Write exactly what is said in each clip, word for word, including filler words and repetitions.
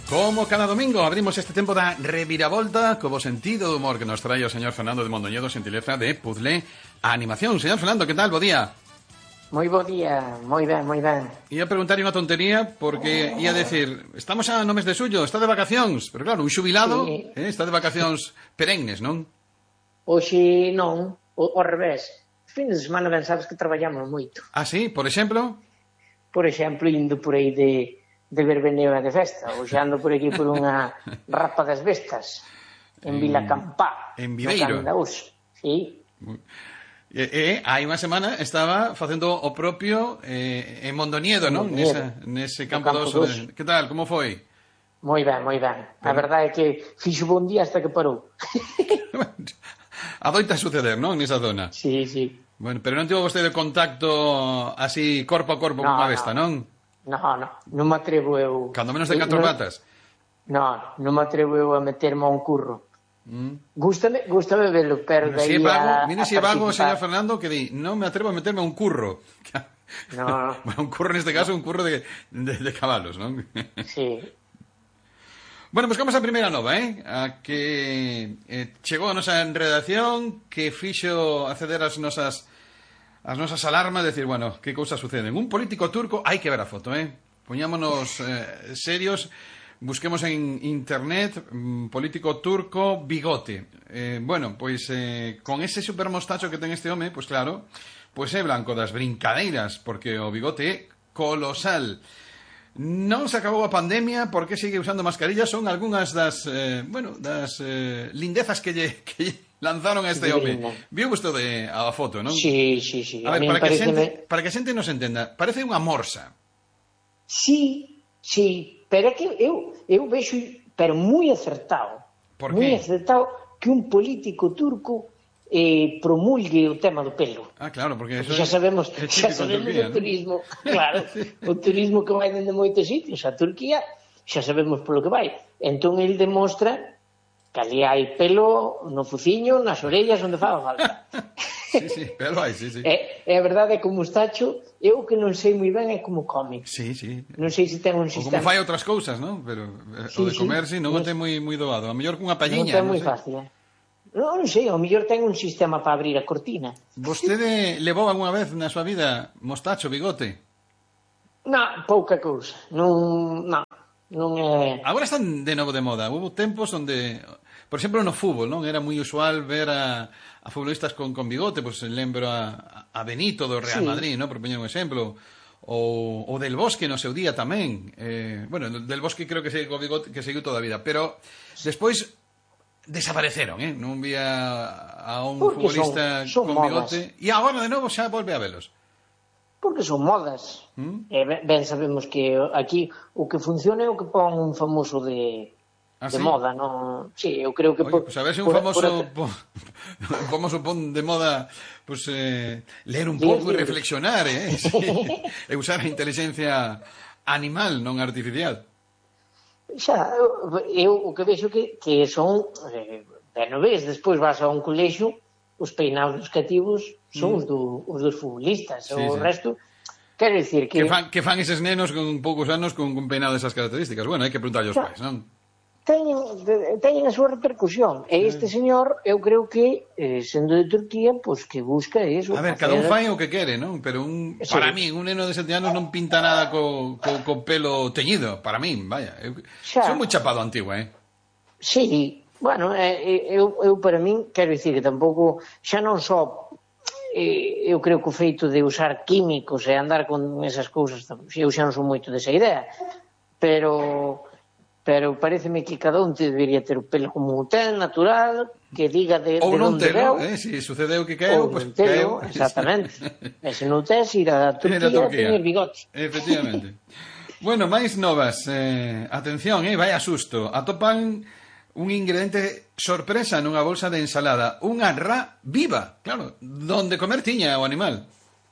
Como cada domingo abrimos este tempo da reviravolta co bo sentido do humor que nos trae o señor Fernando de Mondoñedo, xentileza de Puzzle Animación. Señor Fernando, que tal? Bo día. Moi bo día, moi ben, moi ben. Ia preguntar unha tontería porque ia decir, estamos xa no mes de suyo, está de vacacións, pero claro, un xubilado sí. eh, está de vacacións perennes, non? Oxe non, o, ao revés. Fin de semana ben sabes que traballamos moito. Ah, sí? Por exemplo? Por exemplo, indo por aí de, de verbeneo e de festa, ou xa ando por aquí por unha rapa das bestas, en, en Vilacampá. En Viveiro. No sí. E, e hai unha semana estaba facendo o propio eh, en Mondoñedo, non? Nesa, nese campo, campo do oso. Que tal? Como foi? Moi ben, moi ben. Pero... A verdade é que fixo bon día hasta que parou. Adoita suceder, non? Nesa zona. Sí, sí. Bueno, pero non tivo vostede contacto así corpo a corpo no, con unha besta, no. non? No, no, non me atrevo eu... Cando menos de catro no, patas? No, non me atrevo eu a meterme a un curro. Mm. Gústame, gústame verlo, pero bueno, de si aí a... Mira si é vago, señor Fernando, que di, non me atrevo a meterme a un curro. No. Bueno, un curro neste caso, un curro de, de, de cabalos, non? Sí. Bueno, pues vamos a primeira nova, eh? A que eh, chegou a nosa redacción, que fixo acceder as nosas as nosas alarmas, decir, bueno, que cousas suceden. Un político turco, hai que ver a foto, eh? Poñámonos eh, serios, busquemos en internet, um, político turco, bigote. Eh, bueno, pois eh, con ese supermostacho que ten este home, pois claro, pois é blanco das brincadeiras, porque o bigote é colosal. Non se acabou a pandemia, por que sigue usando mascarillas? Son algunhas das, eh, bueno, das eh, lindezas que lle, que lle lanzaron a este home. Viu vostede a foto, non? Sí, sí, sí. A, a ver, para que, xente, me... para que a xente nos entenda, parece unha morsa. Sí, sí, pero é que eu, eu vexo, pero moi acertado. Por moi que? acertado que un político turco eh, promulgue o tema do pelo. Ah, claro, porque eso xa sabemos, é xa sabemos Turquía, o turismo, ¿no? Claro, o turismo que vai dende moitos sitios a Turquía, xa sabemos polo que vai. Entón ele demostra que ali hai pelo no fuciño, nas orellas, onde faga falta. Sí, sí, pelo hai, sí, sí. E, e a verdade é que o mustacho, eu que non sei moi ben é como come. Sí, sí. Non sei se ten un sistema. O como fai outras cousas, non? Pero sí, o de comer, sí, non o ten moi, moi doado. A mellor cunha palliña, non ten moi fácil, eh? Non, non sei, ao mellor ten un sistema para abrir a cortina. Vostede levou algunha vez na súa vida mostacho, bigote? Non, pouca cousa. Non, non, non é... Agora están de novo de moda. Hubo tempos onde, por exemplo, no fútbol, non? Era moi usual ver a, a futbolistas con, con bigote, pois pues, lembro a, a Benito do Real sí. Madrid, non? Por poñer un exemplo. O, o Del Bosque no seu día tamén. Eh, bueno, Del Bosque creo que seguiu, bigote, que seguiu toda a vida. Pero despois... desapareceron, eh? Non vía a un porque futbolista son, son con bigote e agora de novo xa volve a velos. Porque son modas. ¿Mm? Eh, ben sabemos que aquí o que funciona é o que pon un famoso de, ¿Ah, de sí? moda, non? Sí, eu creo que... Oye, por, pues a ver se un por, famoso por... un famoso pon de moda pues, eh, leer un pouco e reflexionar, eh? Sí. E usar a inteligencia animal, non artificial. Xa, eu o que vexo que, que son, eh, ben o ves, despois vas a un colexo, os peinados dos cativos son mm. os, do, os dos futbolistas, sí, o sí. resto, quero dicir que... Que fan, que fan eses nenos con poucos anos con, con peinado desas características? Bueno, hai que preguntarlle aos pais, non? Teñen, teñen a súa repercusión, e este señor, eu creo que, eh, sendo de Turquía, pois pues, que busca eso. A ver, cada un fai o que quere, non? Pero un, sí. para mí, un neno de sete anos non pinta nada co, co, co pelo teñido, para mí, vaya. Eu, xa. Son moi chapado antigo, eh? Sí, bueno, eh, eu, eu para min, quero dicir que tampouco, xa non só, eh, eu creo que o feito de usar químicos e andar con esas cousas, eu xa non son moito desa idea, pero... pero pareceme que cada un debería ter o pelo como o ten, natural, que diga de, ou de non onde veu. Eh? Si sucedeu que caeu, pois pues, caeu. Exactamente. E se non tes, ir a Turquía, Turquía. Tener bigotes. Efectivamente. Bueno, máis novas. Eh, atención, eh, vai a susto. Atopan un ingrediente sorpresa nunha bolsa de ensalada. Unha ra viva, claro, donde comer tiña o animal.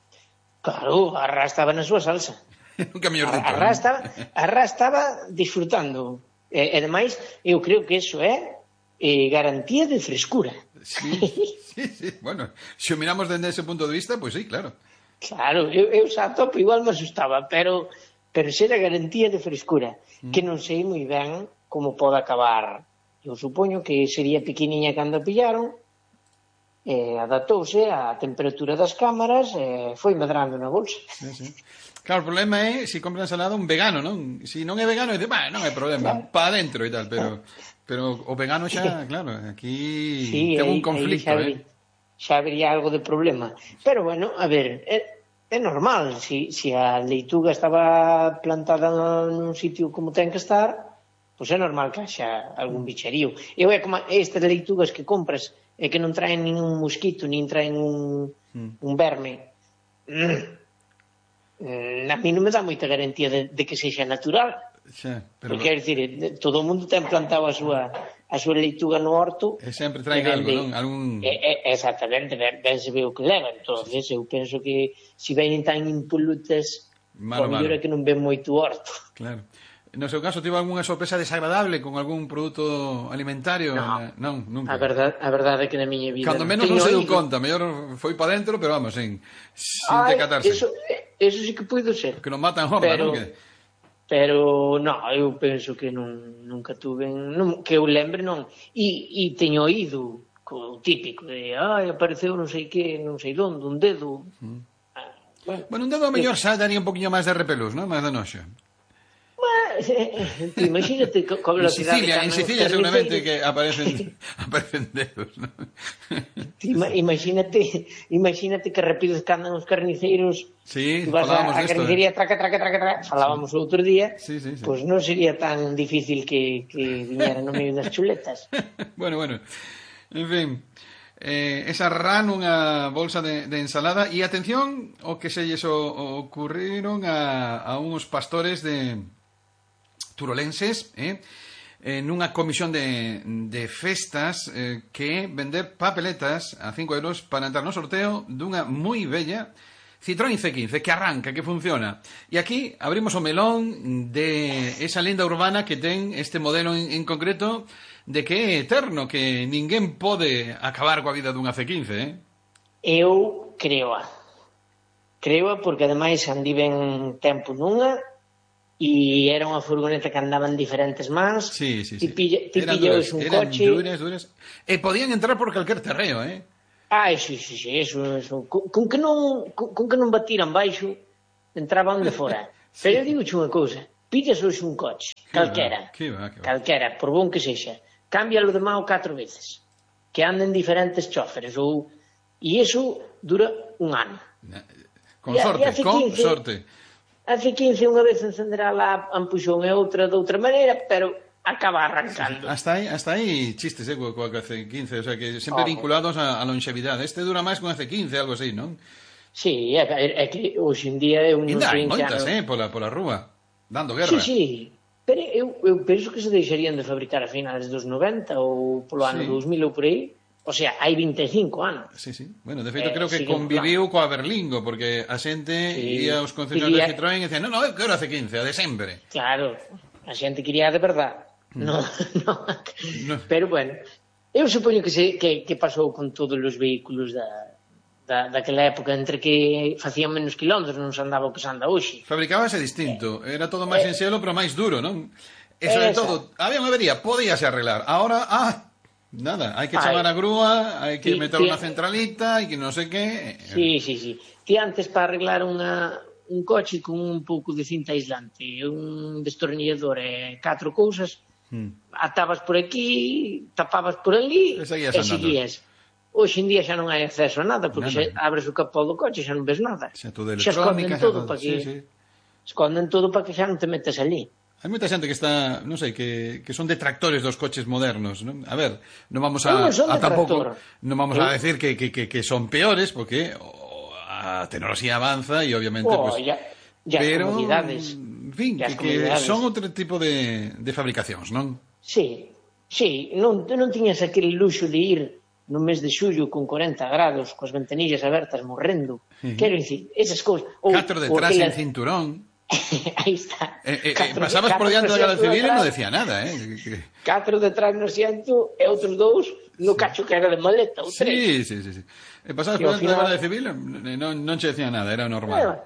Claro, a ra estaba na súa salsa. Nunca mellor dito. A ra estaba, a ra estaba disfrutando. E, e demais, eu creo que eso é eh, garantía de frescura. Sí, sí, sí. Bueno, se o miramos dende ese punto de vista, pois pues sí, claro. Claro, eu, eu xa topo igual me asustaba, pero pero ser a garantía de frescura, mm. que non sei moi ben como pode acabar. Eu supoño que sería pequeniña cando a pillaron, eh, adaptouse á temperatura das cámaras e eh, foi medrando na bolsa. Sí, sí. Claro, o problema é se si compra ensalada un vegano, non? Se si non é vegano, dice, bah, non hai problema, claro, pa adentro e tal, pero pero o vegano xa, claro, aquí sí, ten un aí, conflicto, aí xa, eh. Xa habría algo de problema. Pero bueno, a ver, é, é normal, se si, si a leituga estaba plantada nun sitio como ten que estar, pois é normal que haxa algún bicherío. Eu é como estas leitugas que compras e que non traen nin un mosquito, nin traen un, mm. un verme. Mm. A mí non me dá moita garantía de, de que sexa natural. Xa, pero... Porque, quer dicir, todo o mundo ten plantado a súa a súa leituga no horto. E sempre traen algo, non? Algún... E, e, exactamente, ben, ben se ve o que leva. Entonces, eu penso que se veñen tan impolutas, o mellor é que non ven moito horto. Claro. No seu caso, tivo algunha sorpresa desagradable con algún produto alimentario? No, non, nunca. A verdade, a verdade é que na miña vida... Cando menos non se deu conta, mellor foi para dentro, pero vamos, sin, sin Ay, decatarse. Eso, eso sí que puido ser. Que non matan horda, pero, non? Que... Pero, non, eu penso que non, nunca tuve... Non, que eu lembre, non. E, e teño oído o típico de, ai, apareceu non sei que, non sei donde, un dedo... Mm. Ah, bueno, bueno, un dedo a mellor xa daría un poquinho máis de repelús, non? Máis de noxo. Imagínate con en Sicilia, en Sicilia seguramente que aparecen aparecen dedos, ¿no? Imagínate, imagínate que rápido andan os carniceiros. Sí, vas falábamos a, a carnicería, eh. traca, traca, traca, traca, falábamos sí. outro día, sí, sí, sí. Pois pues non sería tan difícil que, que viñera no medio das chuletas. Bueno, bueno, en fin, eh, esa ran unha bolsa de, de ensalada e atención o que se lles ocurriron a, a uns pastores de turolenses, eh, en unha comisión de, de festas eh, que vender papeletas a cinco euros para entrar no sorteo dunha moi bella Citroën C quince, que arranca, que funciona. E aquí abrimos o melón de esa lenda urbana que ten este modelo en, en concreto de que é eterno, que ninguén pode acabar coa vida dunha C quince, eh? Eu creoa. Creoa porque ademais andí ben tempo nunha e era unha furgoneta que andaba en diferentes mans. Sí, sí, sí. Ti pillabas un eran coche. Duras, duras. E podían entrar por calquer terreo, eh? Ah, sí, sí, sí, eso, eso. Con, con que non con, con que non batiran baixo, entraban de fora. Sí. Pero eu digo unha cousa, pillas hoxe un coche, que calquera, que va, que va. calquera, por bon que sexa, cámbialo de mao catro veces, que anden diferentes choferes, ou... e iso dura un ano. Con sorte, e con quince, sorte. A C quince unha vez encenderá lá a ampuxón e outra de outra maneira, pero acaba arrancando. Hasta aí, hasta aí chistes, eh, coa C quince, o sea, que sempre oh, vinculados a, a longevidade. Este dura máis con a C quince, algo así, non? Sí, é, é que hoxe en día eu non sei... Ainda hai moitas, eh, pola, pola rúa, dando guerra. Sí, sí, pero eu, eu penso que se deixarían de fabricar a finales dos noventa ou polo ano sí. dos mil ou por aí. O sea, hai vinte e cinco anos. Sí, sí. Bueno, de feito, eh, creo que conviviu coa Berlingo, porque a xente sí. ia aos concesionarios de Citroën e decían, non, non, eu quero a C quince, a de sempre. Claro, a xente quería de verdade. Mm. No, no. no. Pero, bueno, eu supoño que, se, que, que pasou con todos os vehículos da, da, daquela época, entre que facían menos kilómetros, non se andaba o que se anda hoxe. Fabricábase distinto, era todo máis eh, en xelo, pero máis duro, non? E, sobre esa. todo, había unha avería, podíase arreglar. Ahora, ah... Nada, hai que chamar a grúa, hai que sí, meter unha centralita, hai que non sei que... Sí, sí, sí. Ti antes para arreglar unha, un coche con un pouco de cinta aislante, un destornillador e catro cousas, hmm. atabas por aquí, tapabas por ali e seguías. E seguías. Hoxe en día xa non hai acceso a nada, porque nada. Xa abres o capó do coche e xa non ves nada. Xa, xa esconden todo, todo para que... Sí, sí. Esconden todo para que xa non te metas ali. Hai moita xente que está, non sei, que, que son detractores dos coches modernos, non? A ver, non vamos a, non a tampouco, non vamos a decir que, que, que, que son peores, porque a tecnoloxía avanza e obviamente, oh, pues, ya, ya pero, comunidades, en fin, que, que son outro tipo de, de fabricacións, non? Sí, sí, non, non tiñas aquele luxo de ir no mes de xullo con corenta grados, coas ventanillas abertas morrendo, uh-huh. Quero dicir, esas cousas. Catro detrás en cinturón. Aí está. Eh, eh, pasabas por diante da Garda Civil e non decía nada, eh? Catro detrás no asiento e outros dous no cacho que era de maleta, ou tres. Sí, sí, sí, sí. E pasabas por diante da Garda Civil e non, non che decía nada, era normal.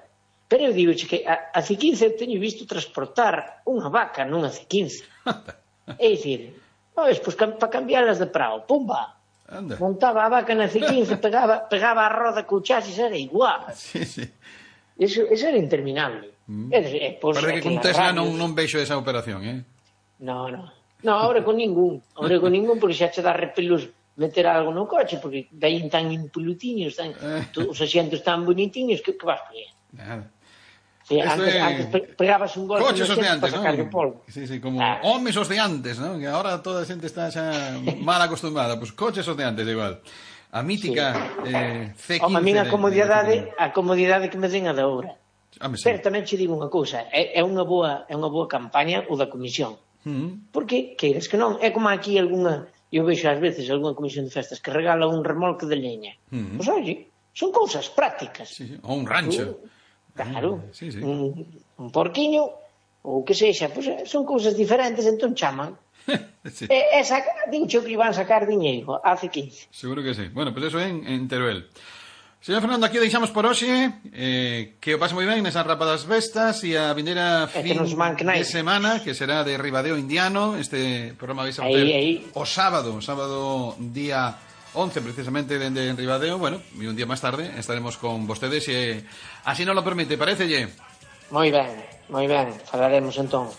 Pero eu digo que a, a C quince eu teño visto transportar unha vaca nunha C quince. É dicir, pois, pois para cambiarlas de prao, pumba, anda. Montaba a vaca na C quince, pegaba, pegaba a roda co chasis, era igual. Sí, sí. Eso, eso era interminable. Mm. É, é, pois, parece que con Tesla non, non vexo esa operación, eh? No, no. No, ahora con ningún. Ahora con ningún, porque xa che dá repelús meter algo no coche, porque daí tan impolutiños, tan, eh. os asientos tan bonitiños, que, que vas por aí? Nada. Sí, antes, é... antes pegabas un golpe coches os de antes, para sacar ¿no? o polvo. Sí, sí, como ah. homes os de antes, ¿no? Que agora toda a xente está xa mal acostumada. Pois pues, coches os de antes, igual. A mítica sí. eh, C quince. O a mí a comodidade, a comodidade que me den a da obra. Ah, sí. Pero tamén che digo unha cousa, é, é unha boa é unha boa campaña o da comisión. Mm. Porque, queires que non, é como aquí algunha, eu vexo ás veces algunha comisión de festas que regala un remolque de leña. Mm. Pois, oye, son cousas prácticas. Sí, sí. O un rancho. Uh, Claro, ah, sí, sí. Un, un porquiño ou que sexa, pois son cousas diferentes, entón chaman. Sí. E, e saca, dincho que iban sacar diñeiro, hace quince. Seguro que sí. Bueno, pois pues eso en, en Teruel. Señor Fernando, aquí deixamos por hoxe, eh, que o pase moi ben nesas rapadas vestas e a vindeira fin de semana, que será de Ribadeo Indiano. Este programa vais a facer o sábado, o sábado día once precisamente dende en Ribadeo, bueno, e un día máis tarde estaremos con vostedes e así nos lo permite, parecelle? Moi ben, moi ben, falaremos entón.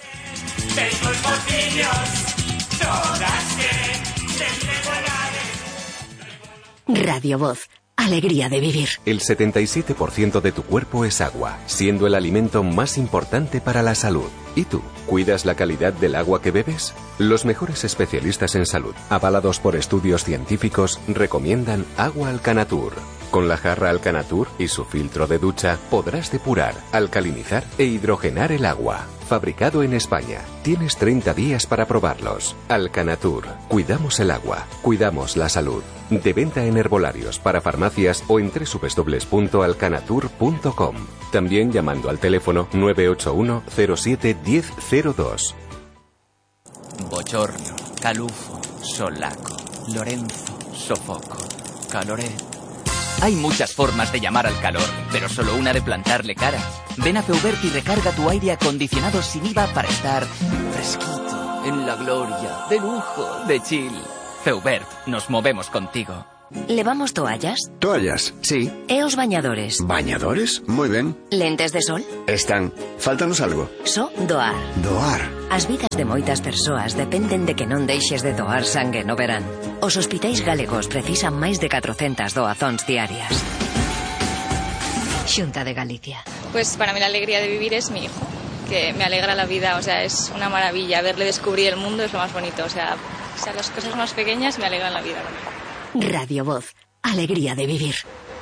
Radio Voz, alegría de vivir. El setenta y siete por ciento de tu cuerpo es agua, siendo el alimento más importante para la salud. ¿Y tú? ¿Cuidas la calidad del agua que bebes? Los mejores especialistas en salud, avalados por estudios científicos, recomiendan agua Alcanatur. Con la jarra Alcanatur y su filtro de ducha podrás depurar, alcalinizar e hidrogenar el agua. Fabricado en España. Tienes treinta días para probarlos. Alcanatur. Cuidamos el agua. Cuidamos la salud. De venta en herbolarios, para farmacias o en doble u doble u doble u punto alcanatur punto com. También llamando al teléfono nueve ocho uno cero siete uno cero cero dos. Bochorno, calufo, solaco, Lorenzo, sofoco, caloré. Hay muchas formas de llamar al calor, pero solo una de plantarle cara. Ven a Feubert y recarga tu aire acondicionado sin I V A para estar fresquito, en la gloria, de lujo, de chill. Feubert, nos movemos contigo. ¿Levamos toallas? Toallas, sí. E os bañadores? ¿Bañadores? Moi ben. Lentes de sol? Están. Fáltanos algo. So doar. Doar. As vidas de moitas persoas dependen de que non deixes de doar sangue no verán. Os hospitais galegos precisan máis de catrocentas doazóns diarias. Xunta de Galicia. Pues para mí la alegría de vivir es mi hijo, que me alegra la vida, o sea, es una maravilla. Verle descubrir el mundo es lo más bonito, o sea, o sea las cosas más pequeñas me alegran la vida. Radio Voz, alegría de vivir.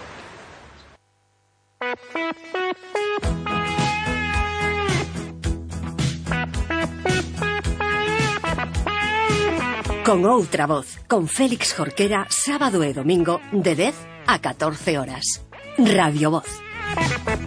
Con outra voz, con Félix Jorquera, sábado e domingo de dez a catorce horas. Radio Voz.